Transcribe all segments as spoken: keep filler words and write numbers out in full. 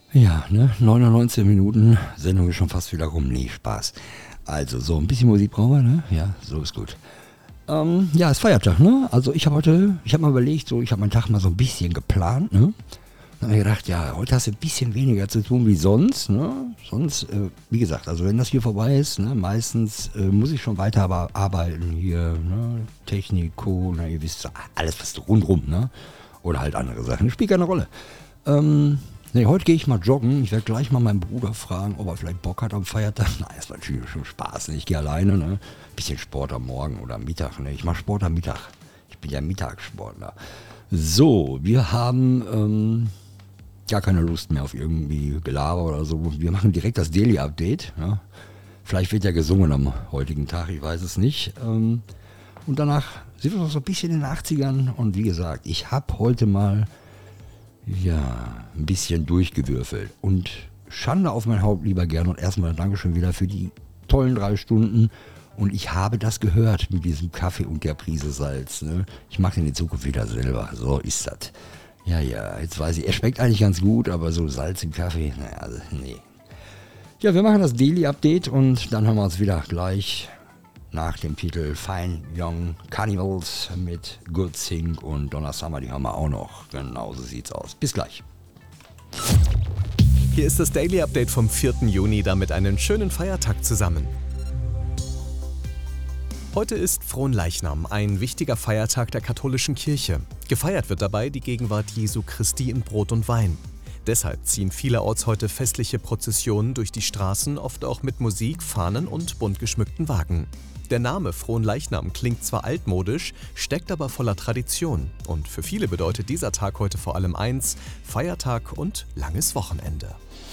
Ja, ne, neun Uhr neunzehn Minuten, Sendung ist schon fast wieder rum. Nee, Spaß. Also, so ein bisschen Musik brauchen wir, ne? Ja, so ist gut. Ähm, ja, ist Feiertag, ne? Also ich habe heute, ich habe mal überlegt, so, ich habe meinen Tag mal so ein bisschen geplant, ne? Dann habe ich gedacht, ja, heute hast du ein bisschen weniger zu tun wie sonst, ne? Sonst, äh, wie gesagt, also wenn das hier vorbei ist, ne, meistens äh, muss ich schon weiter aber arbeiten hier, ne? Technik, Co., na, ihr wisst, alles was rundrum, ne? Oder halt andere Sachen, spielt keine Rolle. Ähm, nee, heute gehe ich mal joggen. Ich werde gleich mal meinen Bruder fragen, ob er vielleicht Bock hat am Feiertag. Nein, das war natürlich schon Spaß. Ne? Ich gehe alleine, ne? Bisschen Sport am Morgen oder am Mittag. Ne? Ich mache Sport am Mittag. Ich bin ja Mittagssportler. So, wir haben ähm, gar keine Lust mehr auf irgendwie Gelaber oder so. Wir machen direkt das Daily Update. Ja? Vielleicht wird ja gesungen am heutigen Tag, ich weiß es nicht. Ähm, und danach sind wir noch so ein bisschen in den achtzigern. Und wie gesagt, ich habe heute mal ja, ein bisschen durchgewürfelt. Und Schande auf mein Haupt, lieber Gern. Und erstmal Dankeschön wieder für die tollen drei Stunden. Und ich habe das gehört mit diesem Kaffee und der Prise Salz. Ne? Ich mache den in Zukunft wieder selber. So ist das. Ja, ja, jetzt weiß ich, er schmeckt eigentlich ganz gut, aber so Salz im Kaffee, naja, also, nee. Ja, wir machen das Daily Update und dann hören wir uns wieder gleich nach dem Titel Fine Young Carnivals mit Good Thing und Donna Summer, die haben wir auch noch. Genau so sieht's aus. Bis gleich. Hier ist das Daily Update vom vierten Juni, damit einen schönen Feiertag zusammen. Heute ist Fronleichnam, ein wichtiger Feiertag der katholischen Kirche. Gefeiert wird dabei die Gegenwart Jesu Christi in Brot und Wein. Deshalb ziehen vielerorts heute festliche Prozessionen durch die Straßen, oft auch mit Musik, Fahnen und bunt geschmückten Wagen. Der Name Fronleichnam klingt zwar altmodisch, steckt aber voller Tradition. Und für viele bedeutet dieser Tag heute vor allem eins: Feiertag und langes Wochenende.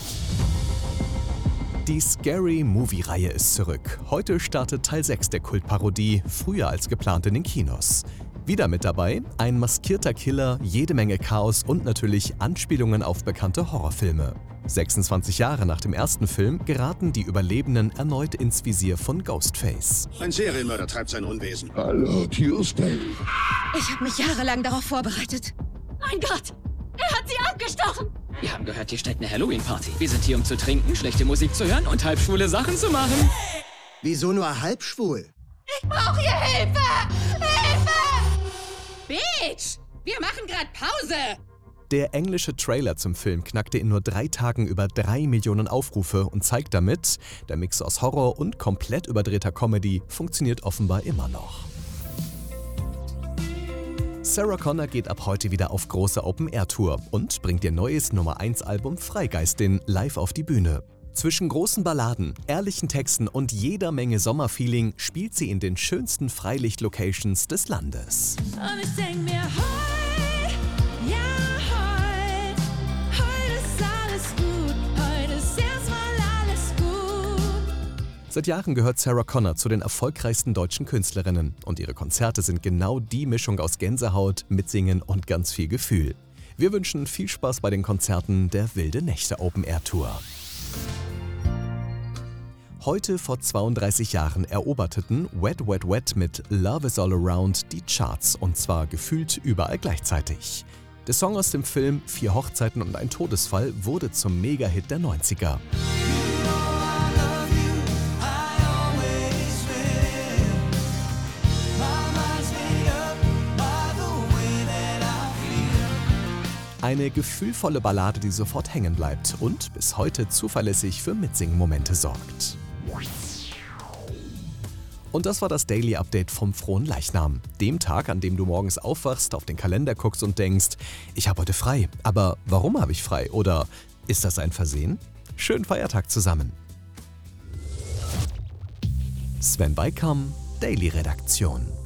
Die Scary Movie-Reihe ist zurück. Heute startet Teil sechs der Kultparodie, früher als geplant in den Kinos. Wieder mit dabei ein maskierter Killer, jede Menge Chaos und natürlich Anspielungen auf bekannte Horrorfilme. sechsundzwanzig Jahre nach dem ersten Film geraten die Überlebenden erneut ins Visier von Ghostface. Ein Serienmörder treibt sein Unwesen. Hallo, Tuesday. Ich habe mich jahrelang darauf vorbereitet. Mein Gott, er hat sie abgestochen. Wir haben gehört, hier steht eine Halloween-Party. Wir sind hier, um zu trinken, schlechte Musik zu hören und halbschwule Sachen zu machen. Wieso nur halbschwul? Ich brauche hier Hilfe! Hilfe! Bitch, wir machen gerade Pause. Der englische Trailer zum Film knackte in nur drei Tagen über drei Millionen Aufrufe und zeigt damit, der Mix aus Horror und komplett überdrehter Comedy funktioniert offenbar immer noch. Sarah Connor geht ab heute wieder auf große Open-Air-Tour und bringt ihr neues Nummer eins Album Freigeistin live auf die Bühne. Zwischen großen Balladen, ehrlichen Texten und jeder Menge Sommerfeeling spielt sie in den schönsten Freilicht-Locations des Landes. Und ich denk mir, heut, ja heut, heut ist alles gut, heut ist erstmal alles gut. Seit Jahren gehört Sarah Connor zu den erfolgreichsten deutschen Künstlerinnen und ihre Konzerte sind genau die Mischung aus Gänsehaut, Mitsingen und ganz viel Gefühl. Wir wünschen viel Spaß bei den Konzerten der Wilde Nächte Open Air Tour. Heute vor zweiunddreißig Jahren eroberten Wet Wet Wet mit Love is All Around die Charts und zwar gefühlt überall gleichzeitig. Der Song aus dem Film Vier Hochzeiten und ein Todesfall wurde zum Mega-Hit der neunziger. Eine gefühlvolle Ballade, die sofort hängen bleibt und bis heute zuverlässig für Mitsingen-Momente sorgt. Und das war das Daily Update vom Fronleichnam, dem Tag, an dem du morgens aufwachst, auf den Kalender guckst und denkst, ich habe heute frei, aber warum habe ich frei? Oder ist das ein Versehen? Schönen Feiertag zusammen. Sven Beikam, Daily Redaktion.